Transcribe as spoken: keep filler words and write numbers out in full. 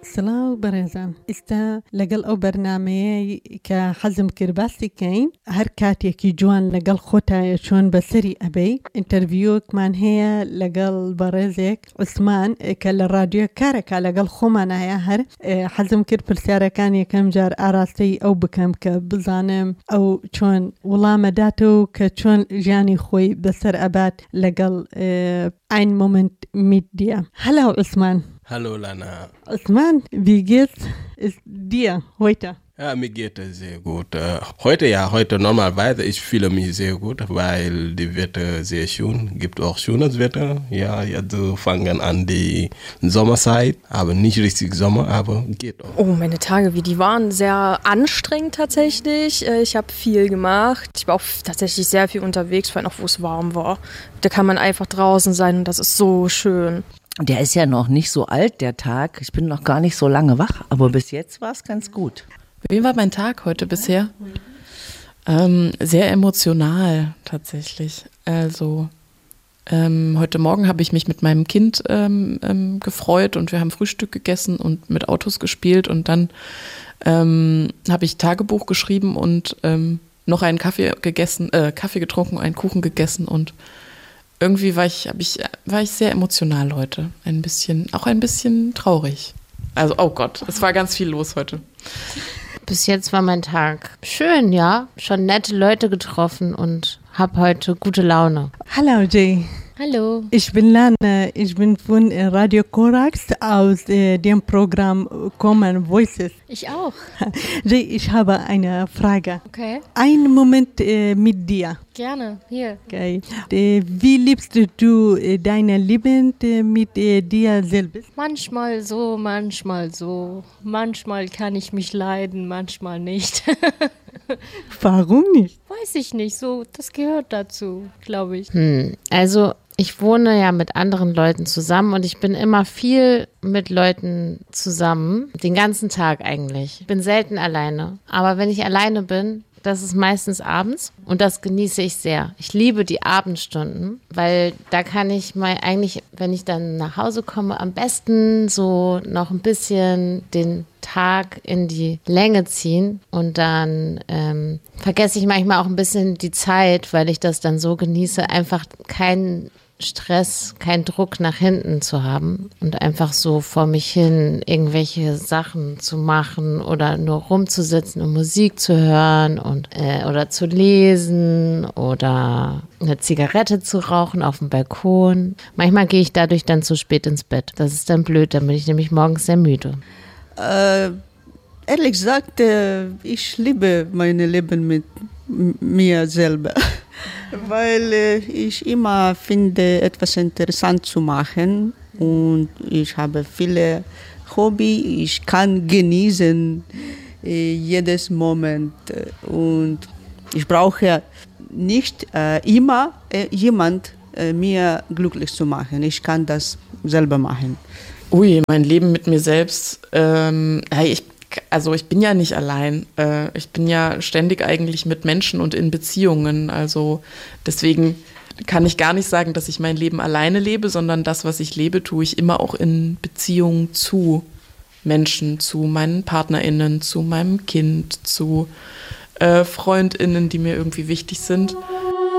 سلااو بەڕێزان ئێستا لەگەڵ ئەو بەرنامەیە کە حەزم کرد باسی کەین هەر کاتێکی جوان لەگەڵ خۆتایە چۆن بەسەری ئەبەی ئینتەرویوکمان هەیە لەگەڵ بەڕێزێک عوسمان کە لە رادیۆ کارەکە لەگەڵ خۆمان هەیە هەر حەزم کرد پرسیارەکان یەکەم جار ئاراستەی ئەو بکەم کە بزانم ئەو چۆن وڵامەداتەوە کە چۆن ژیانی خۆی بەسەر ئەبات لەگەڵ ein Moment mit dir. Hallo Usman. Hallo Lana. Usman, wie geht's es dir heute? Ja, mir geht es sehr gut. Heute ja, heute normalerweise, ich fühle mich sehr gut, weil die Wetter sehr schön, gibt auch schönes Wetter. Ja, jetzt fangen an die Sommerzeit, aber nicht richtig Sommer, aber geht auch. Oh, meine Tage, wie die waren, sehr anstrengend tatsächlich. Ich habe viel gemacht. Ich war auch tatsächlich sehr viel unterwegs, vor allem auch, wo es warm war. Da kann man einfach draußen sein und das ist so schön. Der ist ja noch nicht so alt, der Tag. Ich bin noch gar nicht so lange wach, aber bis jetzt war es ganz gut. Wie war mein Tag heute bisher? Ähm, sehr emotional tatsächlich. Also ähm, heute Morgen habe ich mich mit meinem Kind ähm, ähm, gefreut und wir haben Frühstück gegessen und mit Autos gespielt und dann ähm, habe ich Tagebuch geschrieben und ähm, noch einen Kaffee gegessen, äh, Kaffee getrunken, einen Kuchen gegessen und irgendwie war ich, hab ich, war ich sehr emotional heute. Ein bisschen, auch ein bisschen traurig. Also, oh Gott, es war ganz viel los heute. Bis jetzt war mein Tag schön, ja. Schon nette Leute getroffen und habe heute gute Laune. Hallo Jay. Hallo. Ich bin Lana, ich bin von Radio Korax aus äh, dem Programm Common Voices. Ich auch. Jay, ich habe eine Frage. Okay. Einen Moment äh, mit dir. Gerne, hier. Okay. Äh, wie liebst du äh, dein Leben äh, mit äh, dir selbst? Manchmal so, manchmal so. Manchmal kann ich mich leiden, manchmal nicht. Warum nicht? Weiß ich nicht, so, das gehört dazu, glaube ich. Hm, also ich wohne ja mit anderen Leuten zusammen und ich bin immer viel mit Leuten zusammen, den ganzen Tag eigentlich. Ich bin selten alleine, aber wenn ich alleine bin, das ist meistens abends und das genieße ich sehr. Ich liebe die Abendstunden, weil da kann ich mal eigentlich, wenn ich dann nach Hause komme, am besten so noch ein bisschen den Tag in die Länge ziehen und dann ähm, vergesse ich manchmal auch ein bisschen die Zeit, weil ich das dann so genieße, einfach keinen Stress, keinen Druck nach hinten zu haben und einfach so vor mich hin irgendwelche Sachen zu machen oder nur rumzusitzen und Musik zu hören und äh, oder zu lesen oder eine Zigarette zu rauchen auf dem Balkon. Manchmal gehe ich dadurch dann zu spät ins Bett. Das ist dann blöd, dann bin ich nämlich morgens sehr müde. Äh, ehrlich gesagt, äh, ich liebe mein Leben mit m- mir selber. Weil äh, ich immer finde, etwas interessant zu machen und ich habe viele Hobbys, ich kann genießen äh, jedes Moment und ich brauche nicht äh, immer äh, jemand äh, mir glücklich zu machen. Ich kann das selber machen. Ui, mein Leben mit mir selbst, ähm, hey, ich Also ich bin ja nicht allein. Ich bin ja ständig eigentlich mit Menschen und in Beziehungen. Also deswegen kann ich gar nicht sagen, dass ich mein Leben alleine lebe, sondern das, was ich lebe, tue ich immer auch in Beziehung zu Menschen, zu meinen PartnerInnen, zu meinem Kind, zu äh, FreundInnen, die mir irgendwie wichtig sind.